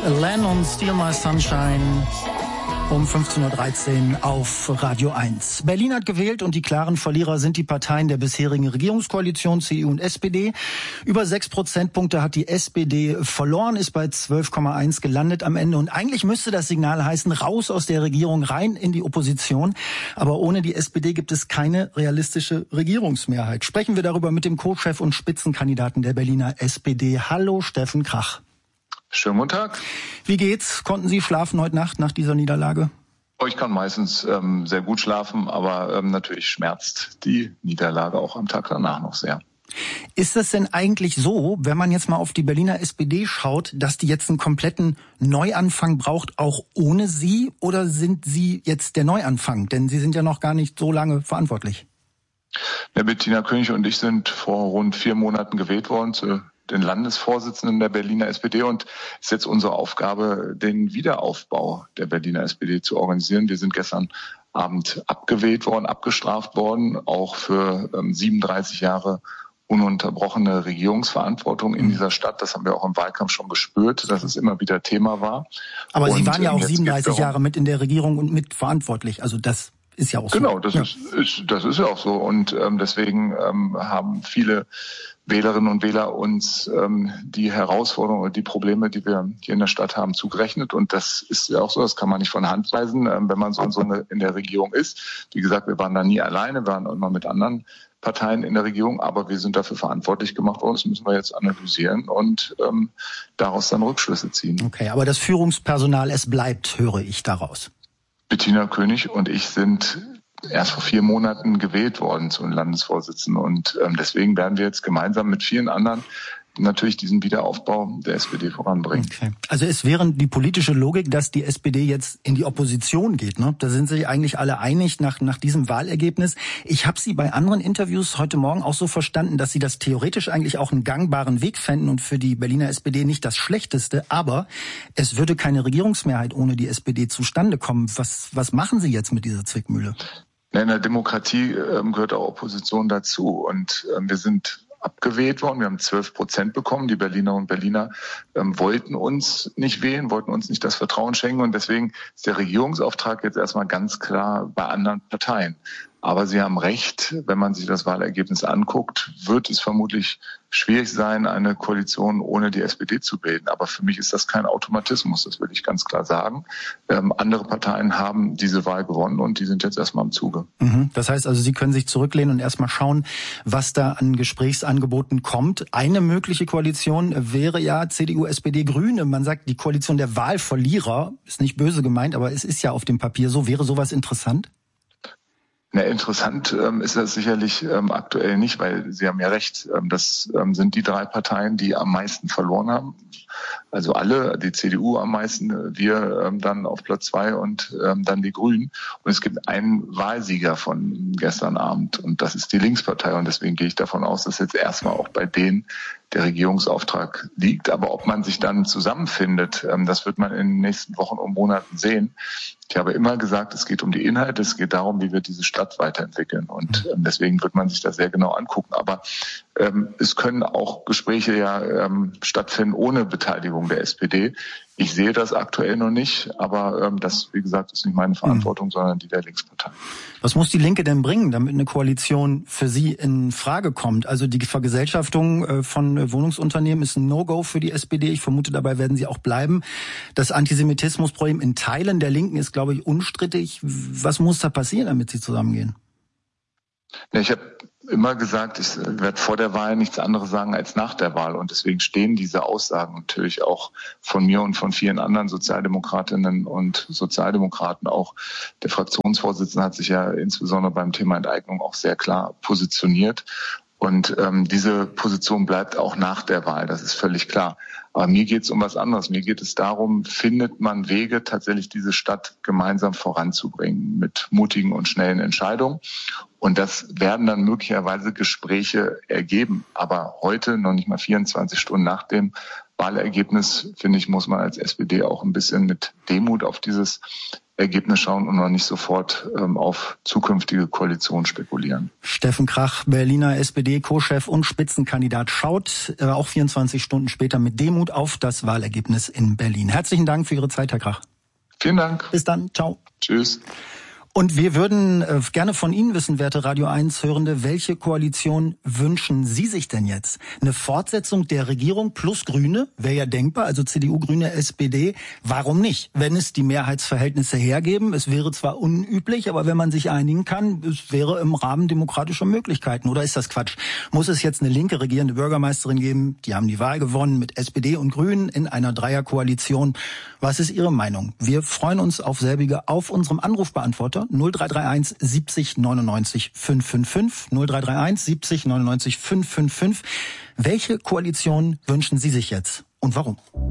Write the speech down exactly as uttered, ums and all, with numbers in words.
Len und Steal My Sunshine um fünfzehn Uhr dreizehn auf Radio eins. Berlin hat gewählt und die klaren Verlierer sind die Parteien der bisherigen Regierungskoalition C D U und S P D. Über sechs Prozentpunkte hat die S P D verloren, ist bei zwölf Komma eins gelandet am Ende. Und eigentlich müsste das Signal heißen, raus aus der Regierung, rein in die Opposition. Aber ohne die S P D gibt es keine realistische Regierungsmehrheit. Sprechen wir darüber mit dem Co-Chef und Spitzenkandidaten der Berliner S P D. Hallo, Steffen Krach. Schönen guten Tag. Wie geht's? Konnten Sie schlafen heute Nacht nach dieser Niederlage? Ich kann meistens ähm, sehr gut schlafen, aber ähm, natürlich schmerzt die Niederlage auch am Tag danach noch sehr. Ist es denn eigentlich so, wenn man jetzt mal auf die Berliner S P D schaut, dass die jetzt einen kompletten Neuanfang braucht, auch ohne Sie? Oder sind Sie jetzt der Neuanfang? Denn Sie sind ja noch gar nicht so lange verantwortlich. Ja, Bettina König und ich sind vor rund vier Monaten gewählt worden zu den Landesvorsitzenden der Berliner S P D, und es ist jetzt unsere Aufgabe, den Wiederaufbau der Berliner S P D zu organisieren. Wir sind gestern Abend abgewählt worden, abgestraft worden, auch für ähm, siebenunddreißig Jahre ununterbrochene Regierungsverantwortung in dieser Stadt. Das haben wir auch im Wahlkampf schon gespürt, dass es immer wieder Thema war. Aber und, Sie waren ja auch ähm, siebenunddreißig Jahre mit in der Regierung und mitverantwortlich. Also das ist ja auch so. Genau, das ja. ist, ist das ist ja auch so. Und ähm, deswegen ähm, haben viele Wählerinnen und Wähler uns ähm, die Herausforderungen und die Probleme, die wir hier in der Stadt haben, zugerechnet. Und das ist ja auch so, das kann man nicht von Hand weisen, ähm, wenn man so, so eine, in der Regierung ist. Wie gesagt, wir waren da nie alleine, wir waren immer mit anderen Parteien in der Regierung, aber wir sind dafür verantwortlich gemacht worden. Das müssen wir jetzt analysieren und ähm, daraus dann Rückschlüsse ziehen. Okay, aber das Führungspersonal, es bleibt, höre ich daraus. Bettina König und ich sind erst vor vier Monaten gewählt worden zum Landesvorsitzenden, und ähm, deswegen werden wir jetzt gemeinsam mit vielen anderen natürlich diesen Wiederaufbau der S P D voranbringen. Okay. Also es wäre die politische Logik, dass die S P D jetzt in die Opposition geht, ne? Da sind sich eigentlich alle einig nach nach diesem Wahlergebnis. Ich habe Sie bei anderen Interviews heute Morgen auch so verstanden, dass Sie das theoretisch eigentlich auch einen gangbaren Weg fänden und für die Berliner S P D nicht das Schlechteste, aber es würde keine Regierungsmehrheit ohne die S P D zustande kommen. Was was machen Sie jetzt mit dieser Zwickmühle? In der Demokratie ähm, gehört auch Opposition dazu, und ähm, wir sind abgewählt worden. Wir haben zwölf Prozent bekommen. Die Berlinerinnen und Berliner ähm, wollten uns nicht wählen, wollten uns nicht das Vertrauen schenken, und deswegen ist der Regierungsauftrag jetzt erstmal ganz klar bei anderen Parteien. Aber Sie haben recht, wenn man sich das Wahlergebnis anguckt, wird es vermutlich schwierig sein, eine Koalition ohne die S P D zu bilden. Aber für mich ist das kein Automatismus, das will ich ganz klar sagen. Ähm, andere Parteien haben diese Wahl gewonnen und die sind jetzt erstmal im Zuge. Mhm. Das heißt also, Sie können sich zurücklehnen und erstmal schauen, was da an Gesprächsangeboten kommt. Eine mögliche Koalition wäre ja C D U, S P D, Grüne. Man sagt, die Koalition der Wahlverlierer, ist nicht böse gemeint, aber es ist ja auf dem Papier so. Wäre sowas interessant? Na, interessant ähm, ist das sicherlich ähm, aktuell nicht, weil Sie haben ja recht, ähm, das ähm, sind die drei Parteien, die am meisten verloren haben. Also alle, die C D U am meisten, wir ähm, dann auf Platz zwei und ähm, dann die Grünen. Und es gibt einen Wahlsieger von gestern Abend, und das ist die Linkspartei. Und deswegen gehe ich davon aus, dass jetzt erstmal auch bei denen der Regierungsauftrag liegt. Aber ob man sich dann zusammenfindet, ähm, das wird man in den nächsten Wochen und Monaten sehen. Ich habe immer gesagt, es geht um die Inhalte, es geht darum, wie wir diese Stadt weiterentwickeln. Und ähm, deswegen wird man sich das sehr genau angucken. Aber ähm, es können auch Gespräche ja ähm, stattfinden ohne Beteiligung der S P D. Ich sehe das aktuell noch nicht, aber ähm, das, wie gesagt, ist nicht meine Verantwortung, mhm. sondern die der Linkspartei. Was muss die Linke denn bringen, damit eine Koalition für Sie in Frage kommt? Also die Vergesellschaftung äh, von Wohnungsunternehmen ist ein No-Go für die S P D. Ich vermute, dabei werden sie auch bleiben. Das Antisemitismusproblem in Teilen der Linken ist, glaube ich, unstrittig. Was muss da passieren, damit sie zusammengehen? Ja, ich habe immer gesagt, ich werde vor der Wahl nichts anderes sagen als nach der Wahl. Und deswegen stehen diese Aussagen natürlich auch von mir und von vielen anderen Sozialdemokratinnen und Sozialdemokraten. Auch der Fraktionsvorsitzende hat sich ja insbesondere beim Thema Enteignung auch sehr klar positioniert. Und ähm, diese Position bleibt auch nach der Wahl, das ist völlig klar. Aber mir geht es um was anderes. Mir geht es darum, findet man Wege, tatsächlich diese Stadt gemeinsam voranzubringen mit mutigen und schnellen Entscheidungen. Und das werden dann möglicherweise Gespräche ergeben. Aber heute, noch nicht mal vierundzwanzig Stunden nach dem Wahlergebnis, finde ich, muss man als S P D auch ein bisschen mit Demut auf dieses Ergebnis schauen und noch nicht sofort ähm, auf zukünftige Koalitionen spekulieren. Steffen Krach, Berliner S P D-Co-Chef und Spitzenkandidat, schaut äh, auch vierundzwanzig Stunden später mit Demut auf das Wahlergebnis in Berlin. Herzlichen Dank für Ihre Zeit, Herr Krach. Vielen Dank. Bis dann. Ciao. Tschüss. Und wir würden äh, gerne von Ihnen wissen, werte Radio eins Hörende, welche Koalition wünschen Sie sich denn jetzt? Eine Fortsetzung der Regierung plus Grüne wäre ja denkbar, also C D U, Grüne, S P D. Warum nicht? Wenn es die Mehrheitsverhältnisse hergeben, es wäre zwar unüblich, aber wenn man sich einigen kann, es wäre im Rahmen demokratischer Möglichkeiten. Oder ist das Quatsch? Muss es jetzt eine linke regierende Bürgermeisterin geben? Die haben die Wahl gewonnen mit S P D und Grünen in einer Dreierkoalition. Was ist Ihre Meinung? Wir freuen uns auf selbige auf unserem Anrufbeantworter null drei drei eins siebzig neunundneunzig fünfhundertfünfundfünfzig null drei drei eins siebzig neunundneunzig fünfhundertfünfzig. Welche Koalition wünschen Sie sich jetzt und warum?